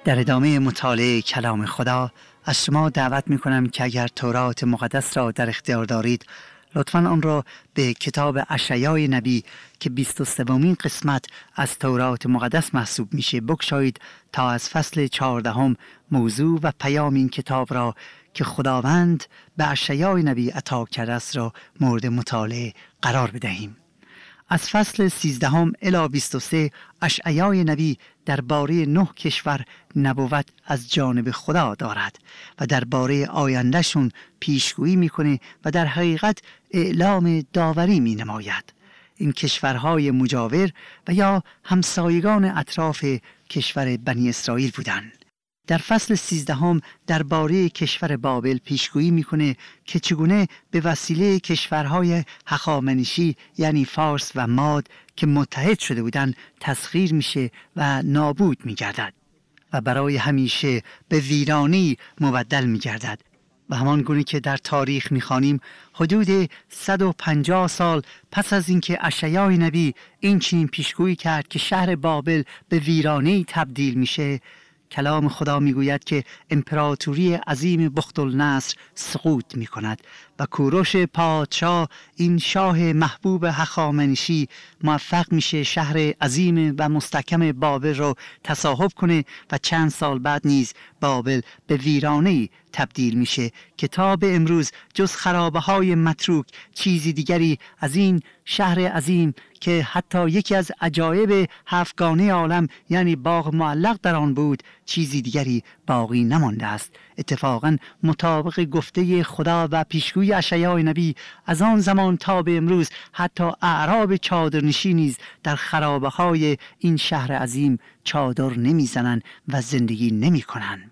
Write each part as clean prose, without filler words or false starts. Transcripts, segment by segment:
در ادامه مطالعه کلام خدا از شما دعوت می کنم که اگر تورات مقدس را در اختیار دارید لطفاً آن را به کتاب اشعیای نبی که 23مین قسمت از تورات مقدس محسوب میشه بگشایید تا از فصل 14 موضوع و پیام این کتاب را که خداوند به اشعیای نبی عطا کرده است را مورد مطالعه قرار بدهیم. از فصل 13 الی 23 اشعیای نبی درباره 9 کشور نبوت از جانب خدا دارد و درباره آیندهشون پیشگویی میکنه و در حقیقت اعلام داوری مینماید. این کشورهای مجاور و یا همسایگان اطراف کشور بنی اسرائیل بودند. در فصل 13 درباره کشور بابل پیشگویی میکنه که چگونه به وسیله کشورهای هخامنشی یعنی فارس و ماد که متحد شده بودند تسخیر میشه و نابود میگردد و برای همیشه به ویرانی مبدل میگردد. و همان گونه که در تاریخ میخوانیم حدود 150 سال پس از اینکه اشعیای نبی این چنین پیشگویی کرد که شهر بابل به ویرانی تبدیل میشه، کلام خدا میگوید که امپراتوری عظیم بختالنصر سقوط میکند و کوروش پادشاه این شاه محبوب هخامنشی موفق میشه شهر عظیم و مستحکم بابل رو تصاحب کنه و چند سال بعد نیز بابل به ویرانه تبدیل میشه که تا به امروز جز خرابه های متروک چیزی دیگری از این شهر عظیم که حتی یکی از عجایب هفتگانه عالم یعنی باغ معلق در آن بود چیزی دیگری باقی نمانده است. اتفاقا مطابق گفته خدا و پیشگویی اشعیای نبی از آن زمان تا به امروز حتی اعراب چادرنشین نیز در خرابه های این شهر عظیم چادر نمیزنند و زندگی نمی کنند.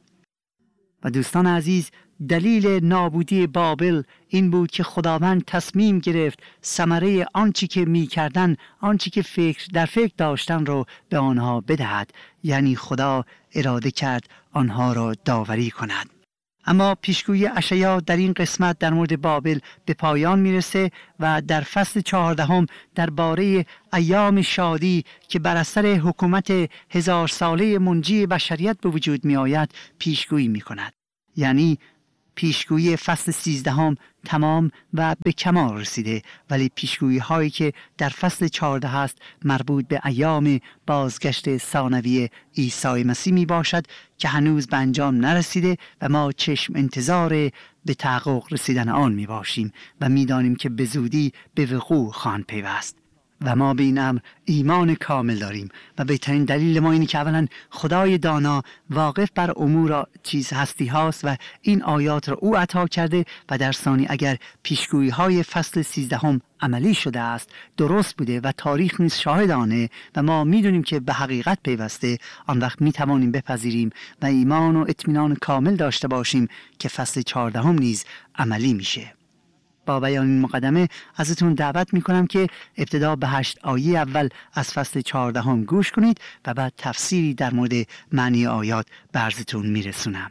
و دوستان عزیز، دلیل نابودی بابل این بود که خداوند تصمیم گرفت ثمره آنچه که می‌کردند، آنچه که در فکر داشتن رو به آنها بدهد، یعنی خدا اراده کرد آنها را داوری کند. اما پیشگویی اشعیا در این قسمت در مورد بابل به پایان میرسه و در فصل 14 درباره ایام شادی که بر اثر حکومت 1000 ساله منجی بشریت به وجود می آید پیشگویی می کند. یعنی پیشگویی فصل 13 تمام و به کمال رسیده، ولی پیشگویی هایی که در فصل 14 هست مربوط به ایام بازگشت ثانوی عیسی مسیح می باشد که هنوز به انجام نرسیده و ما چشم انتظار به تحقق رسیدن آن می باشیم و می دانیم که به زودی به وقوع خواهند پیوست. و ما به این امر ایمان کامل داریم و بهترین دلیل ما اینه که اولا خدای دانا واقف بر امور چیز هستی هاست و این آیات را او عطا کرده و در ثانی اگر پیشگویی های فصل 13 عملی شده است، درست بوده و تاریخ نیز شاهد آنه و ما میدونیم که به حقیقت پیوسته، آن وقت میتوانیم بپذیریم و ایمان و اطمینان کامل داشته باشیم که فصل 14 نیز عملی میشه. با بیان این مقدمه ازتون دعوت میکنم که ابتدا به 8 آیه اول از فصل 14 گوش کنید و بعد تفسیری در مورد معنی آیات به عرضتون میرسونم.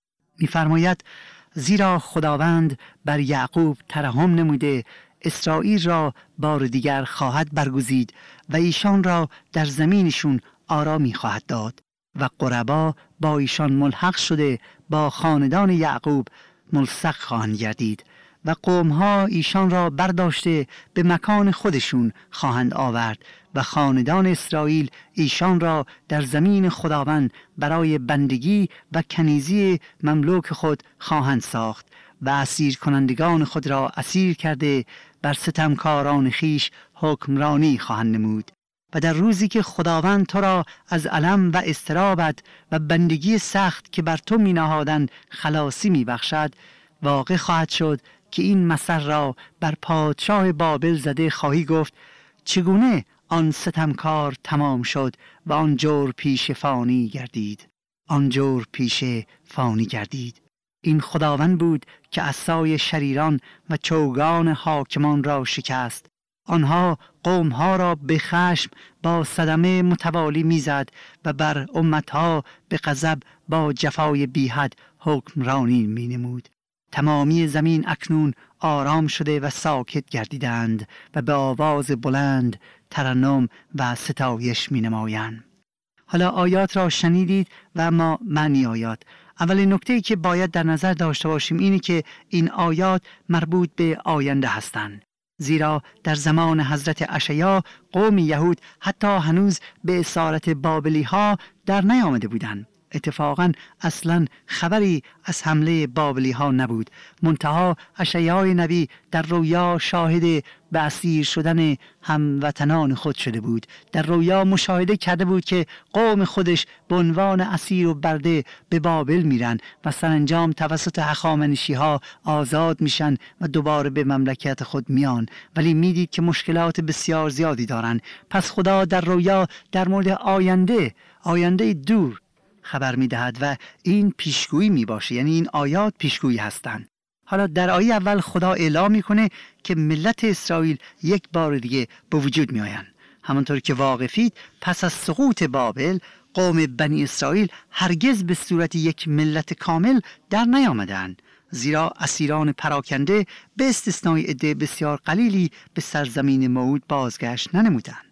میفرماید زیرا خداوند بر یعقوب ترحم نموده، اسرائیل را بار دیگر خواهد برگزید و ایشان را در زمینشون آرامی خواهد داد و غربا با ایشان ملحق شده با خاندان یعقوب ملصق خواهند گردید و قومها ایشان را برداشته به مکان خودشون خواهند آورد و خاندان اسرائیل ایشان را در زمین خداوند برای بندگی و کنیزی مملوک خود خواهند ساخت و اسیر کنندگان خود را اسیر کرده بر ستمکاران خیش حکمرانی خواهند نمود. و در روزی که خداوند تو را از الم و اضطرابت و بندگی سخت که بر تو می نهادند خلاصی می بخشد، واقع خواهد شد که این مثل را بر پادشاه بابل زده خواهی گفت چگونه آن ستمکار تمام شد و آن جور پیش فانی گردید. آن جور پیش فانی گردید. این خداوند بود که عصای شریران و چوگان حاکمان را شکست. آنها قومها را به خشم با صدمه متوالی میزد و بر امتها به غضب با جفای بیحد حکمرانی می نمود. تمامی زمین اکنون آرام شده و ساکت گردیدند و به آواز بلند ترنم و ستایش می نمایند. حالا آیات را شنیدید و اما معنی آیات. اولین نکته‌ای که باید در نظر داشته باشیم اینه که این آیات مربوط به آینده هستند. زیرا در زمان حضرت اشعیا قوم یهود حتی هنوز به اسارت بابلی ها در نیامده بودند. اتفاقا اصلا خبری از حمله بابلی ها نبود. منتها اشعیای نبی در رویا شاهد به اسیر شدن هموطنان خود شده بود. در رویا مشاهده کرده بود که قوم خودش به عنوان اسیر و برده به بابل میرن و سرانجام توسط هخامنشی ها آزاد میشن و دوباره به مملکت خود میان، ولی میدید که مشکلات بسیار زیادی دارن. پس خدا در رویا در مورد آینده دور خبر میدهد و این پیشگویی میباشه، یعنی این آیات پیشگویی هستند. حالا در آیه اول خدا اعلام میکنه که ملت اسرائیل یک بار دیگه به وجود میآیند. همانطور که واقفید پس از سقوط بابل قوم بنی اسرائیل هرگز به صورت یک ملت کامل در نیامدند، زیرا اسیران پراکنده به استثنای عده بسیار قلیلی به سرزمین موعود بازگشت ننمودند.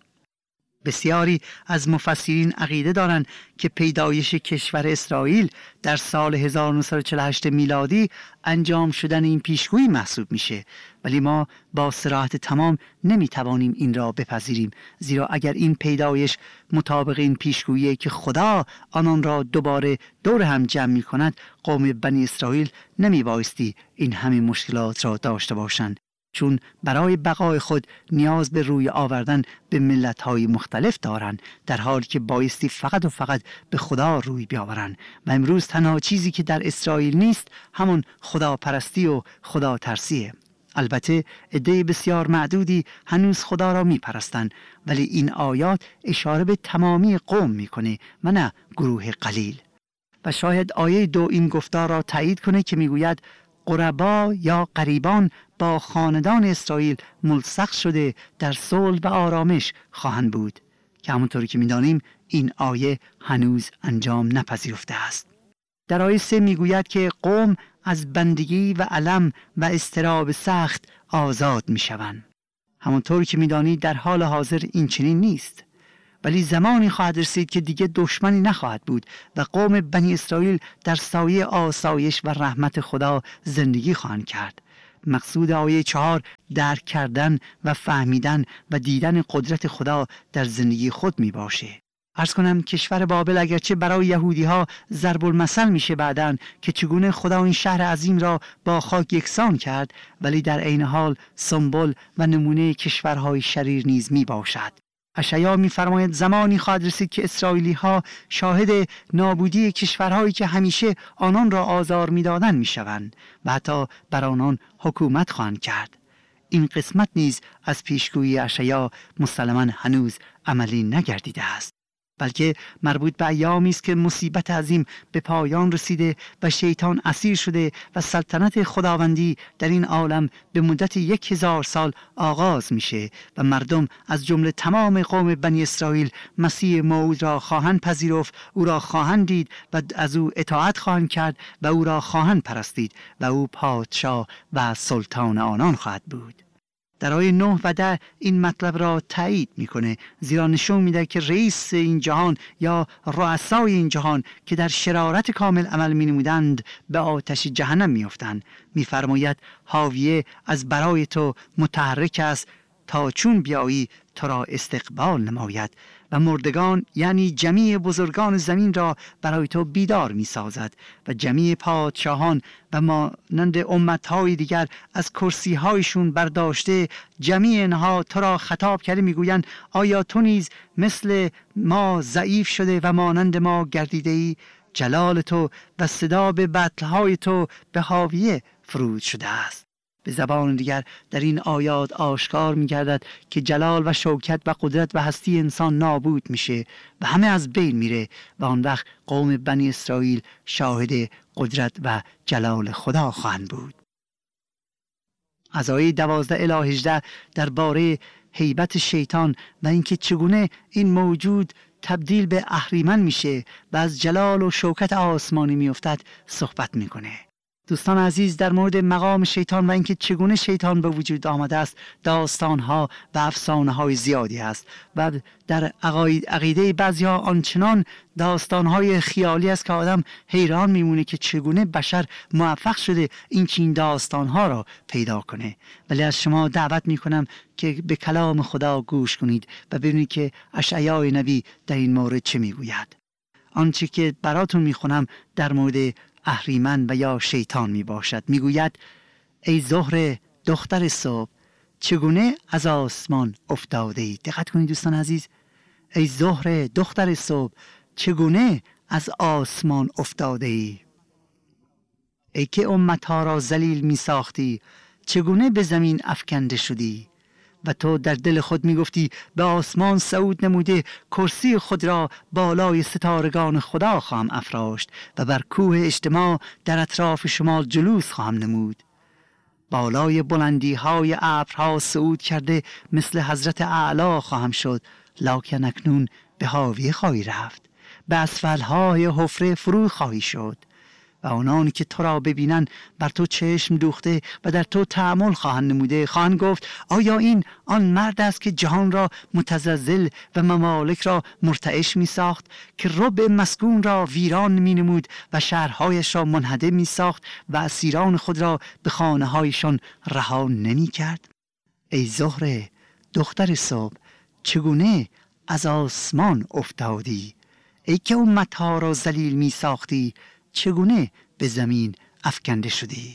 بسیاری از مفسرین عقیده دارند که پیدایش کشور اسرائیل در سال 1948 میلادی انجام شدن این پیشگویی محسوب میشه، ولی ما با صراحت تمام نمیتوانیم این را بپذیریم، زیرا اگر این پیدایش مطابق این پیشگویی که خدا آنان را دوباره دور هم جمع میکند، قوم بنی اسرائیل نمیبایستی این همه مشکلات را داشته باشند، چون برای بقای خود نیاز به روی آوردن به ملت‌های مختلف دارند، در حالی که بایستی فقط و فقط به خدا روی بیاورند. و امروز تنها چیزی که در اسرائیل نیست همون خداپرستی و خدا ترسیه. البته عده بسیار معدودی هنوز خدا را میپرستند، ولی این آیات اشاره به تمامی قوم میکنه و نه گروه قلیل. و شاید آیه 2 این گفتار را تایید کنه که میگوید غربا یا غریبان با خاندان اسرائیل ملصق شده در صلح و آرامش خواهند بود، که همونطوری که می‌دانیم این آیه هنوز انجام نپذیرفته است. در آیه 3 میگوید که قوم از بندگی و الم و اضطراب سخت آزاد میشوند. همونطوری که می‌دانید در حال حاضر این چنین نیست، ولی زمانی خواهد رسید که دیگه دشمنی نخواهد بود و قوم بنی اسرائیل در سایه آسایش و رحمت خدا زندگی خواهند کرد. مقصود آیه 4 درک کردن و فهمیدن و دیدن قدرت خدا در زندگی خود می باشه. عرض کنم کشور بابل اگرچه برای یهودی ها ضرب المثل میشه بعدن که چگونه خدا این شهر عظیم را با خاک یکسان کرد، ولی در عین حال سمبل و نمونه کشورهای شریر نیز می باشد. اشعیا می‌فرماید زمانی خواهد رسید که اسرائیلی ها شاهد نابودی کشورهایی که همیشه آنان را آزار می‌دادند می‌شوند و حتی بر آنان حکومت خواهند کرد. این قسمت نیز از پیشگویی اشعیا مسلماً هنوز عملی نگردیده است، بلکه مربوط به ایامی است که مصیبت عظیم به پایان رسیده و شیطان اسیر شده و سلطنت خداوندی در این عالم به مدت 1000 سال آغاز میشه و مردم از جمله تمام قوم بنی اسرائیل مسیح موعود را خواهند پذیرفت، او را خواهند دید و از او اطاعت خواهند کرد و او را خواهند پرستید و او پادشاه و سلطان آنان خواهد بود. در آیه 9 و 10 این مطلب را تایید میکنه، زیرا نشون میده که رئیس این جهان یا رؤسای این جهان که در شرارت کامل عمل مینمودند به آتش جهنم میافتند. میفرماید حاویه از برای تو متحرک است تا چون بیایی تو را استقبال نماید و مردگان یعنی جمیع بزرگان زمین را برای تو بیدار می سازد و جمیع پادشاهان و مانند امتهای دیگر از کرسیهایشون برداشته جمیع انها تو را خطاب کرده میگویند آیا تو نیز مثل ما ضعیف شده و مانند ما گردیده ای؟ جلال تو و صدا به بطلهای تو به حاویه فرود شده است. به زبان دیگر در این آیات آشکار می‌گردد که جلال و شوکت و قدرت و هستی انسان نابود میشه و همه از بین میره و آن وقت قوم بنی اسرائیل شاهد قدرت و جلال خدا خواهند بود. از آیه 12 الی 18 درباره هیبت شیطان و اینکه چگونه این موجود تبدیل به اهریمن میشه و از جلال و شوکت آسمانی میافتد صحبت میکنه. دوستان عزیز، در مورد مقام شیطان و اینکه چگونه شیطان به وجود آمده است داستان‌ها و افسانه‌های زیادی است و در عقیده بعضی‌ها آنچنان داستان‌های خیالی است که آدم حیران میمونه که چگونه بشر موفق شده این داستان‌ها را پیدا کنه. ولی از شما دعوت می‌کنم که به کلام خدا گوش کنید و ببینید که اشعیا نبی در این مورد چه میگوید. آنچه که براتون میخونم در مورد اهریمن و یا شیطان می باشد. می گوید ای زهره دختر صبح چگونه از آسمان افتاده ای. دقت کنید دوستان عزیز، ای زهره دختر صبح چگونه از آسمان افتاده ای. ای که امتها را ذلیل می ساختی چگونه به زمین افکنده شدی. و تو در دل خود می گفتی به آسمان صعود نموده کرسی خود را بالای ستارگان خدا خواهم افراشت و بر کوه اجتماع در اطراف شمال جلوس خواهم نمود. بالای بلندی های ابرها صعود کرده مثل حضرت اعلی خواهم شد، لکن اکنون به هاویه خواهی رفت، به اسفل های حفره فرو خواهی شد و آنانی که تو را ببینن بر تو چشم دوخته و در تو تأمل خواهند نموده خواهند گفت آیا این آن مرد است که جهان را متزلزل و ممالک را مرتعش می ساخت، که ربع مسکون را ویران می نمود و شهرهایش را منهدم می ساخت و اسیران خود را به خانه هایشان رها نمی کرد. ای زهره دختر صبح چگونه از آسمان افتادی. ای که امتها را ذلیل می ساختی چگونه به زمین افکنده شدی.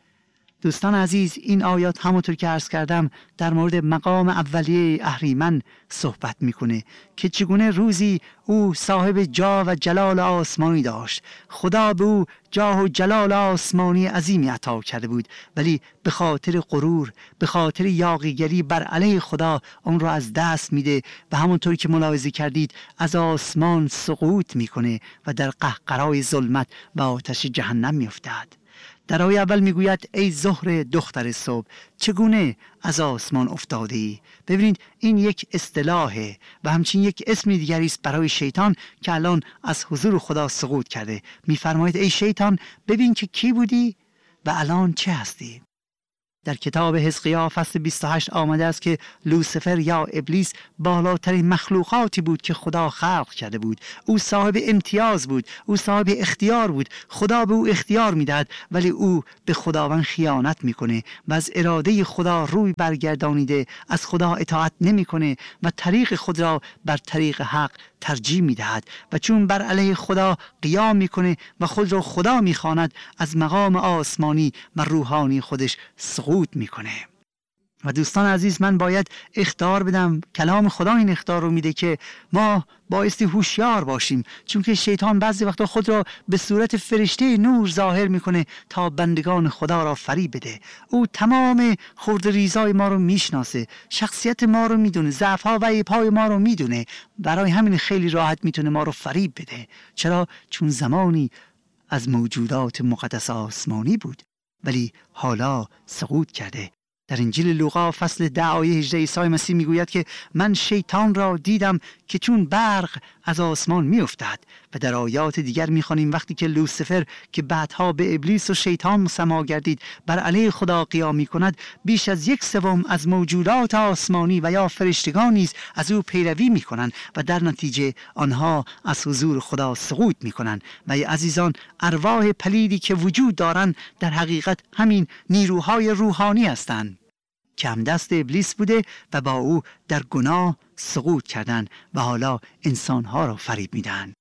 دوستان عزیز، این آیات همونطور که عرض کردم در مورد مقام اولیه اهریمن صحبت میکنه که چگونه روزی او صاحب جاه و جلال آسمانی داشت. خدا به او جاه و جلال آسمانی عظیمی عطا کرده بود، ولی به خاطر غرور، به خاطر یاغیگری بر علیه خدا اون را از دست میده و همونطور که ملاحظه کردید از آسمان سقوط میکنه و در قهقرای ظلمت و آتش جهنم میافتد. در آیه اول میگوید ای زهره دختر صبح چگونه از آسمان افتاده ای. ببینید این یک اصطلاحه و همچنین یک اسم دیگری است برای شیطان که الان از حضور خدا سقوط کرده. میفرماید ای شیطان ببین که کی بودی و الان چه هستی. در کتاب حزقیاه فصل 28 آمده است که لوسیفر یا ابلیس بالاترین مخلوقاتی بود که خدا خلق کرده بود. او صاحب امتیاز بود، او صاحب اختیار بود. خدا به او اختیار میدهد ولی او به خداوند خیانت میکنه و از اراده خدا روی برگردانیده، از خدا اطاعت نمیکنه و طریق خود را بر طریق حق ترجیح میدهد و چون بر علیه خدا قیام میکنه و خود را خدا میخواند از مقام آسمانی و روحانی خودش سقوط میکنه. و دوستان عزیز، من باید اخطار بدم، کلام خدا این اخطار رو میده که ما بایستی هوشیار باشیم، چون که شیطان بعضی وقتا خود را به صورت فرشته نور ظاهر میکنه تا بندگان خدا را فریب بده. او تمام خردریزای ما رو میشناسه، شخصیت ما رو میدونه، ضعف‌ها و عیب‌های ما رو میدونه، برای همین خیلی راحت میتونه ما رو فریب بده. چرا؟ چون زمانی از موجودات مقدس آسمانی بود ولی حالا سقوط کرده. در انجیل لوقا فصل 10 آیه 18 عیسی مسیح میگوید که من شیطان را دیدم که چون برق از آسمان میافتد. و در آیات دیگر میخوانیم وقتی که لوسیفر که بعدها به ابلیس و شیطان مسما گردید بر علیه خدا قیام میکند، بیش از 1/3 از موجودات آسمانی و یا فرشتگان نیز از او پیروی میکنند و در نتیجه آنها از حضور خدا سقوط میکنند. و ای عزیزان، ارواح پلیدی که وجود دارند در حقیقت همین نیروهای روحانی هستند که هم دست ابلیس بوده و با او در گناه سقوط کردن و حالا انسانها را فریب میدن.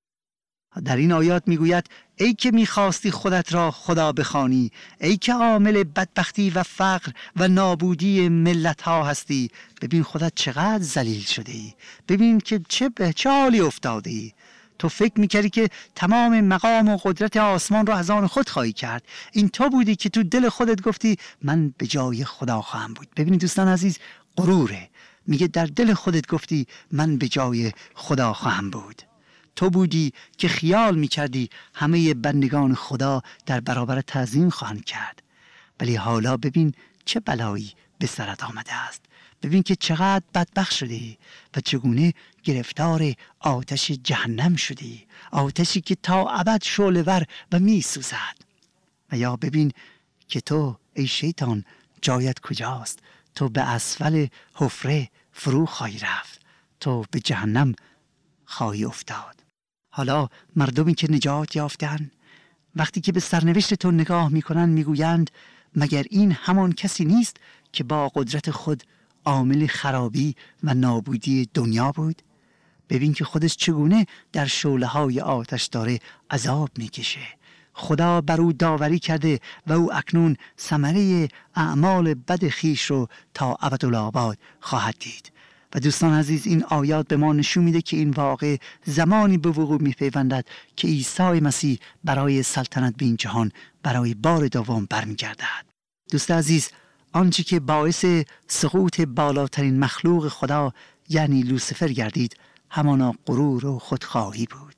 در این آیات میگوید ای که میخواستی خودت را خدا بخوانی، ای که عامل بدبختی و فقر و نابودی ملت ها هستی، ببین خودت چقدر ذلیل شده ای، ببین که چه حالی افتاده ای. تو فکر میکردی که تمام مقام و قدرت آسمان رو از آن خود خواهی کرد. این تو بودی که تو دل خودت گفتی من به جای خدا خواهم بود. ببینید دوستان عزیز، غروره. میگه در دل خودت گفتی من به جای خدا خواهم بود. تو بودی که خیال میکردی همه بندگان خدا در برابر تعظیم خواهند کرد، ولی حالا ببین چه بلایی به سرت آمده است. ببین که چقدر بدبخت شدی و چگونه گرفتار آتش جهنم شدی، آتشی که تا ابد شعله‌ور و می سوزد. و یا ببین که تو ای شیطان جایت کجاست، تو به اسفل حفره فرو خواهی رفت، تو به جهنم خواهی افتاد. حالا مردمی که نجات یافتند وقتی که به سرنوشت تو نگاه میکنند میگویند مگر این همان کسی نیست که با قدرت خود عامل خرابی و نابودی دنیا بود؟ ببین که خودش چگونه در شعله‌های آتش داره عذاب میکشه. خدا بر او داوری کرده و او اکنون ثمره اعمال بد خیش رو تا ابدالآباد خواهد دید. و دوستان عزیز، این آیات به ما نشون میده که این واقع زمانی به وقوع میپیوندد که عیسی مسیح برای سلطنت به این جهان برای بار دوم برمیگردد. دوست عزیز، آنچه که باعث سقوط بالاترین مخلوق خدا یعنی لوسیفر گردید همانا غرور و خودخواهی بود.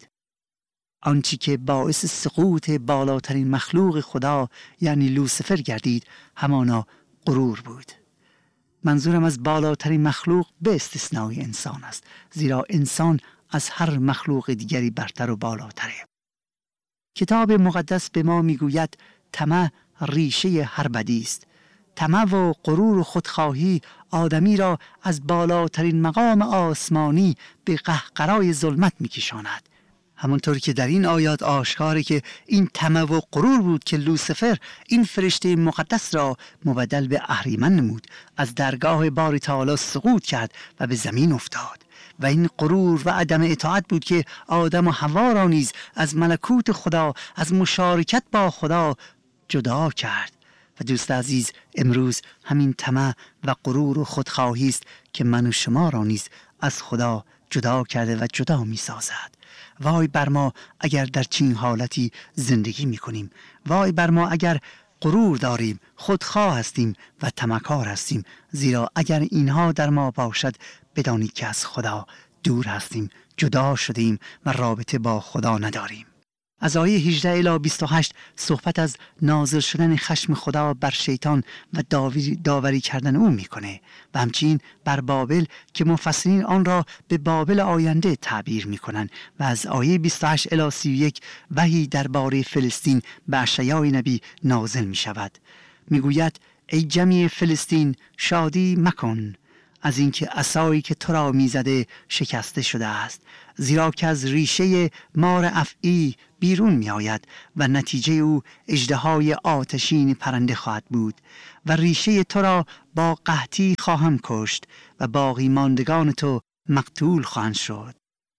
آنچه که باعث سقوط بالاترین مخلوق خدا یعنی لوسیفر گردید همانا غرور بود. منظورم از بالاترین مخلوق به استثنای انسان است، زیرا انسان از هر مخلوق دیگری برتر و بالاتره. کتاب مقدس به ما میگوید طمع ریشه هر بدی است. طمع و غرور و خودخواهی آدمی را از بالاترین مقام آسمانی به قهقرای ظلمت میکشاند. همونطور که در این آیات آشکاره که این طمع و غرور بود که لوسیفر این فرشته مقدس را مبدل به اهریمن نمود، از درگاه باری تعالی سقوط کرد و به زمین افتاد. و این غرور و عدم اطاعت بود که آدم و حوا را نیز از ملکوت خدا، از مشارکت با خدا جدا کرد. و دوست عزیز، امروز همین طمع و غرور و خودخواهی است که من و شما را نیز از خدا جدا کرده و جدا می سازد. وای بر ما اگر در چنین حالتی زندگی می کنیم. وای بر ما اگر غرور داریم، خودخواه هستیم و طمعکار هستیم، زیرا اگر اینها در ما باشد بدانید که از خدا دور هستیم، جدا شدیم و رابطه با خدا نداریم. از آیه 18 الی 28 صحبت از نازل شدن خشم خدا بر شیطان و داوری کردن او میکنه و همچنین بر بابل که مفسرین آن را به بابل آینده تعبیر میکنن. و از آیه 28 الی 31 وحی درباره فلسطین به اشعیای نبی نازل میشود. میگوید ای جمعی فلسطین شادی مکن از اینکه عصایی که تو را میزده شکسته شده است، زیرا که از ریشه مار افعی بیرون می آید و نتیجه او اژدهای آتشین پرنده خواهد بود و ریشه تو را با قحطی خواهم کشت و باقی ماندگان تو مقتول خواهند شد.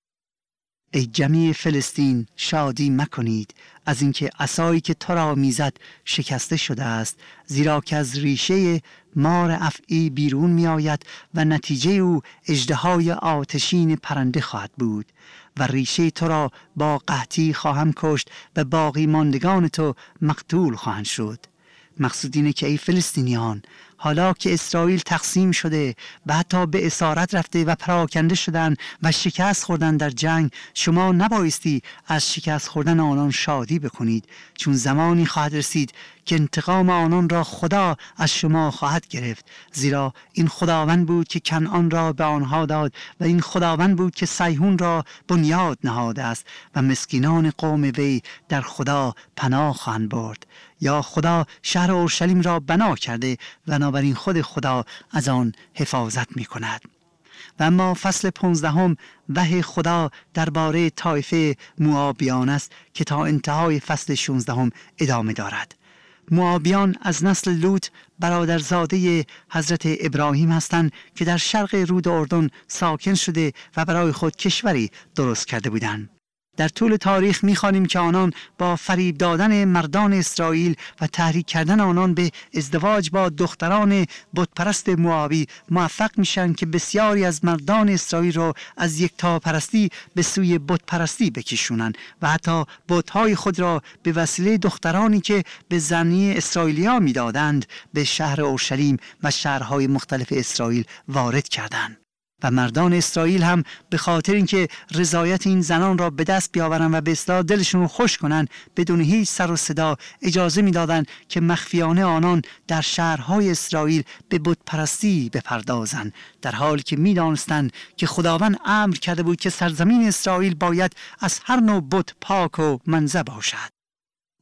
ای جمعی فلسطین شادی مکنید از اینکه عصایی که تو را میزد شکسته شده است، زیرا که از ریشه مار افعی بیرون می آید و نتیجه او اژدهای آتشین پرنده خواهد بود و ریشه تو را با قحطی خواهم کشت و باقی ماندگان تو مقتول خواهند شد. مقصود اینه که ای فلسطینیان، حالا که اسرائیل تقسیم شده و حتی به اسارت رفته و پراکنده شدن و شکست خوردن در جنگ، شما نبایستی از شکست خوردن آنان شادی بکنید، چون زمانی خواهد رسید که انتقام آنان را خدا از شما خواهد گرفت، زیرا این خداوند بود که کنعان را به آنها داد و این خداوند بود که صیهون را بنیاد نهاده است و مسکینان قوم وی در خدا پناه خواهند برد. یا خدا شهر اورشلیم را بنا کرده و بنابراین خود خدا از آن حفاظت می کند. و اما فصل 15 وحی خدا درباره طایفه موآبیان است که تا انتهای فصل 16 ادامه دارد. موآبیان از نسل لوط برادرزاده حضرت ابراهیم هستند که در شرق رود اردن ساکن شده و برای خود کشوری درست کرده بودند. در طول تاریخ می‌خوانیم که آنان با فریب دادن مردان اسرائیل و تحریک کردن آنان به ازدواج با دختران بتپرست موآبی موفق میشن که بسیاری از مردان اسرائیل را از یکتاپرستی به سوی بتپرستی بکشونن و حتی بت‌های خود را به وسیله دخترانی که به زنی اسرائیلیا میدادند به شهر اورشلیم و شهرهای مختلف اسرائیل وارد کردند. و مردان اسرائیل هم به خاطر اینکه رضایت این زنان را به دست بیاورن و به اصطلاح دلشون رو خوش کنن، بدون هیچ سر و صدا اجازه میدادند که مخفیانه آنان در شهرهای اسرائیل به بت پرستی بپردازند، در حالی که میدانستند که خداوند امر کرده بود که سرزمین اسرائیل باید از هر نوع بت پاک و منزه باشد.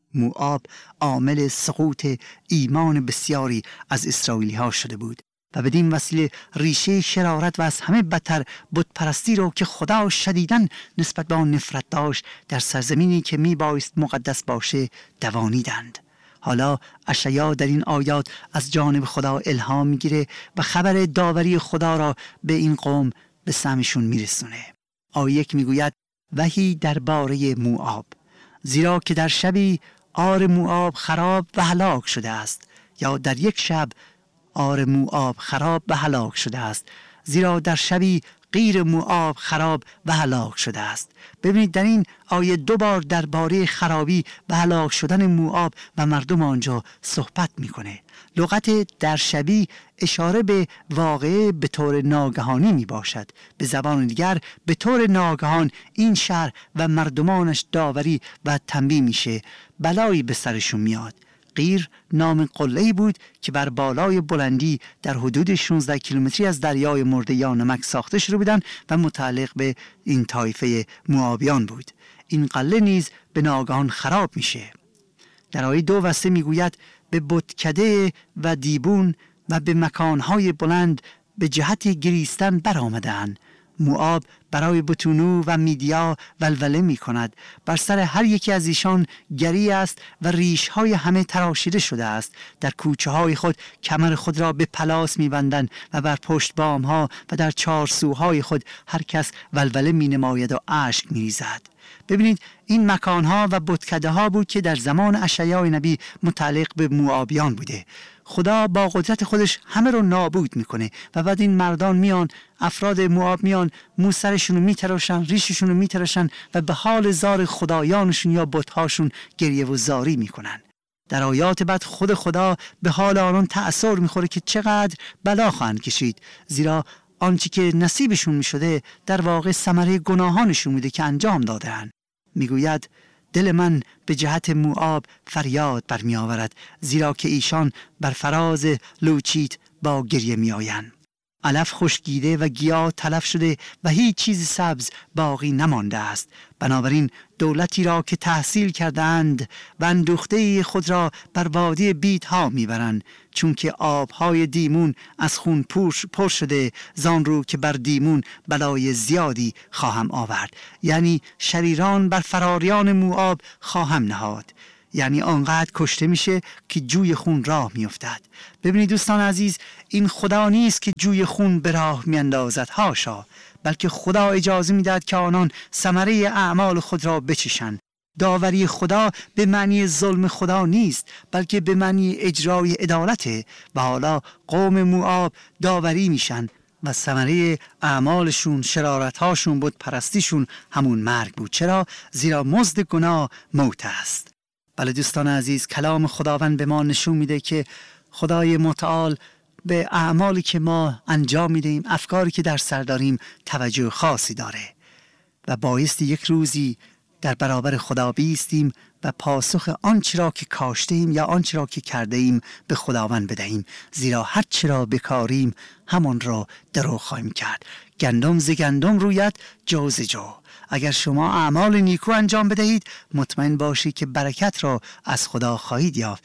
موآب عامل سقوط ایمان بسیاری از اسرائیلی ها شده بود و بدین وسیله ریشه شرارت و از همه بدتر بتپرستی رو که خدا شدیداً نسبت به آن نفرت داشت در سرزمینی که می بایست مقدس باشه دوانیدند. حالا اشعیا در این آیات از جانب خدا الهام میگیره و خبر داوری خدا را به این قوم به سمعشون میرسونه. آیه 1 میگوید وحی درباره موآب، زیرا که در شبی عار موآب خراب و هلاک شده است، یا در یک شب عار موآب خراب و هلاک شده است، زیرا در شبی غیر موآب خراب و هلاک شده است. ببینید در این آیه 2 بار درباره خرابی و هلاک شدن موآب و مردم آنجا صحبت میکنه. لغت در شبی اشاره به واقعه به طور ناگهانی می باشد. به زبان دیگر به طور ناگهان این شهر و مردمانش داوری و تنبیه میشه، بلایی به سرشون میاد. قیر نام قله‌ای بود که بر بالای بلندی در حدود 16 کیلومتری از دریای مرده یا نمک ساخته شده بودند و متعلق به این طایفه موآبیان بود. این قلعه نیز به ناگهان خراب میشه. در آیه 2 و 3 میگوید به بتکده و دیبون و به مکانهای بلند به جهت گریستن برآمدند. موآب برای بتونو و میدیا ولوله می کند. بر سر هر یکی از ایشان گری است و ریش‌های همه تراشیده شده است. در کوچه های خود کمر خود را به پلاس می بندند و بر پشت بام ها و در چارسوهای خود هر کس ولوله می نماید و اشک می ریزد. ببینید این مکانها و بتکده ها بود که در زمان اشعیا نبی متعلق به موآبیان بوده. خدا با قدرت خودش همه رو نابود میکنه و بعد این مردان میان، افراد موآب میان، موسرشون رو میتراشن، ریششون رو میتراشن و به حال زار خدایانشون یا بتهاشون گریه و زاری میکنن. در آیات بعد خود خدا به حال آنان تأثیر میخوره که چقدر بلا خواهند کشید، زیرا آنچه که نصیبشون میشده در واقع ثمره گناهانشون بوده که انجام دادن. میگوید دل من به جهت موآب فریاد برمی آورد، زیرا که ایشان بر فراز لوچیت با گریه می آیند. علف خشکیده و گیاه تلف شده و هیچ چیز سبز باقی نمانده است. بنابراین دولتی را که تحصیل کردند و اندوخته خود را بر وادی بیت ها میبرند، چون که آبهای دیمون از خون پر شده، زان رو که بر دیمون بلای زیادی خواهم آورد. یعنی شریران بر فراریان موآب خواهم نهاد. یعنی آنقدر کشته میشه که جوی خون راه میافتد. ببینید دوستان عزیز، این خدا نیست که جوی خون به راه میاندازد، هاشا، بلکه خدا اجازه میدهد که آنان ثمره اعمال خود را بچشند. داوری خدا به معنی ظلم خدا نیست، بلکه به معنی اجرای عدالته و حالا قوم موآب داوری میشن و ثمره اعمالشون، شرارتهاشون، بت پرستیشون همون مرگ بود. چرا؟ زیرا مزد گناه موت است. بله دوستان عزیز، کلام خداوند به ما نشون میده که خدای متعال به اعمالی که ما انجام میدیم، افکاری که در سر داریم توجه خاصی داره و بایستی یک روزی در برابر خدا بیستیم و پاسخ آنچه را که کاشتیم یا آنچه را که کرده ایم به خداوند بدهیم، زیرا هر چه را بکاریم همان را درو خواهیم کرد. گندم ز گندم روید، جو ز جو. اگر شما اعمال نیکو انجام بدهید مطمئن باشید که برکت را از خدا خواهید یافت،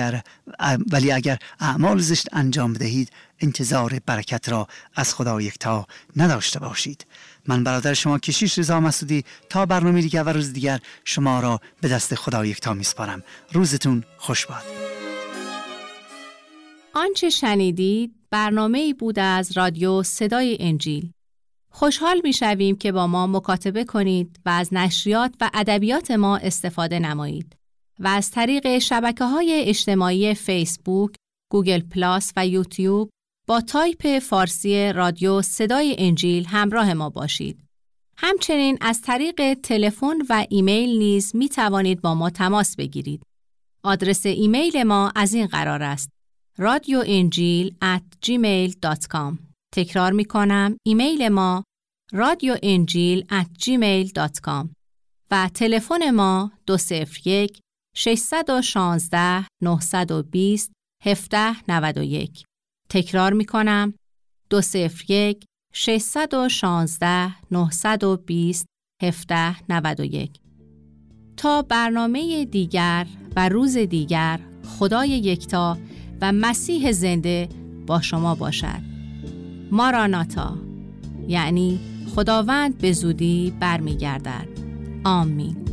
ولی اگر اعمال زشت انجام بدهید انتظار برکت را از خدا یکتا نداشته باشید. من برادر شما کشیش رضا مسعودی تا برنامه دیگر و روز دیگر شما را به دست خدا یکتا میسپارم. روزتون خوش باد. آنچه شنیدید برنامه‌ای بود از رادیو صدای انجیل. خوشحال می‌شویم که با ما مکاتبه کنید و از نشریات و ادبیات ما استفاده نمایید و از طریق شبکه‌های اجتماعی فیسبوک، گوگل پلاس و یوتیوب با تایپ فارسی رادیو صدای انجیل همراه ما باشید. همچنین از طریق تلفن و ایمیل نیز می توانید با ما تماس بگیرید. آدرس ایمیل ما از این قرار است: radioenjil@gmail.com. تکرار می کنم، ایمیل ما radioenjil@gmail.com و تلفن ما 201 616 920 1791. تکرار می کنم، 201 616 920 1791. تا برنامه دیگر و روز دیگر خدای یکتا و مسیح زنده با شما باشد. ماراناتا، یعنی خداوند به زودی برمیگردد. آمین.